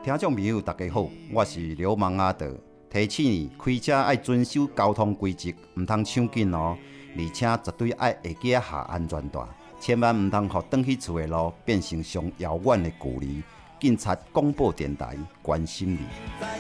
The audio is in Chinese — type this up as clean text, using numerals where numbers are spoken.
听众朋友，大家好，我是流氓阿德，提醒你开车要遵守交通规则，唔通抢紧哦，而且绝对要下架下安全带，千万唔通互转去厝的路变成上遥远的距离。警察广播电台关心你。